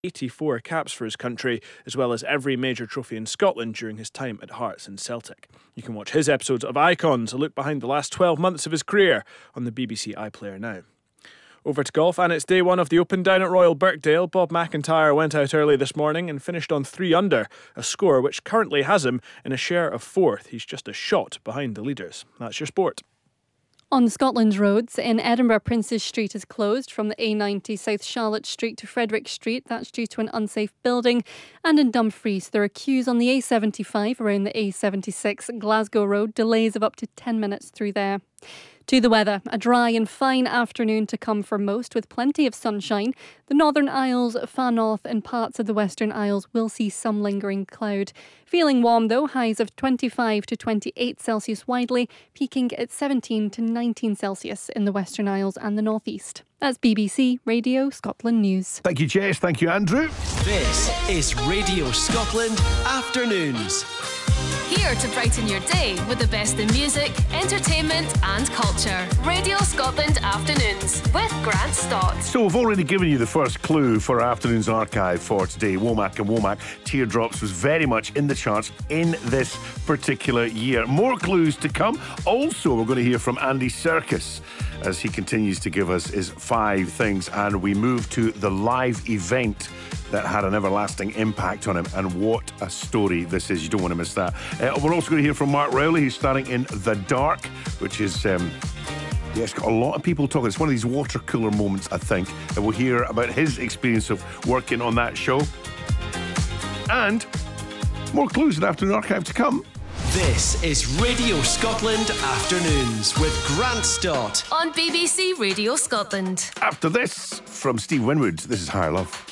84 caps for his country, as well as every major trophy in Scotland during his time at Hearts and Celtic. You can watch his episodes of Icons, a look behind the last 12 months of his career, on the BBC iPlayer now. Over to golf, and it's day one of the Open down at Royal Birkdale. Bob McIntyre went out early this morning and finished on 3 under, a score which currently has him in a share of 4th. He's just a shot behind the leaders. That's your sport. On Scotland's roads, in Edinburgh, Princes Street is closed from the A90 South Charlotte Street to Frederick Street. That's due to an unsafe building. And in Dumfries, there are queues on the A75 around the A76 Glasgow Road. Delays of up to 10 minutes through there. To the weather, a dry and fine afternoon to come for most, with plenty of sunshine. The Northern Isles, far north and parts of the Western Isles will see some lingering cloud. Feeling warm though, highs of 25 to 28 Celsius widely, peaking at 17 to 19 Celsius in the Western Isles and the North East. That's BBC Radio Scotland News. Thank you, Jess. Thank you, Andrew. This is Radio Scotland Afternoons. Here to brighten your day with the best in music, entertainment and culture. Radio Scotland Afternoons with Grant Stott. So we've already given you the first clue for our Afternoons Archive for today. Womack and Womack, Teardrops was very much in the charts in this particular year. More clues to come. Also, we're going to hear from Andy Serkis as he continues to give us his 5 things, and we move to the live event that had an everlasting impact on him, and what a story this is. You don't want to miss that. We're also going to hear from Mark Rowley, who's starring in The Dark, which is it's got a lot of people talking. It's one of these water cooler moments, I think, and we'll hear about his experience of working on that show. And more clues in Afternoon Archive to come. This is Radio Scotland Afternoons with Grant Stott on BBC Radio Scotland. After this, from Steve Winwood, this is Higher Love.